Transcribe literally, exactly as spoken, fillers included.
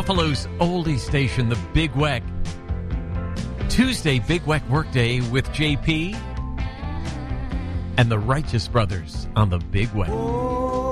Buffalo's oldie station, the Big Weck. Tuesday, Big Weck Workday with J P and the Righteous Brothers on the Big Weck.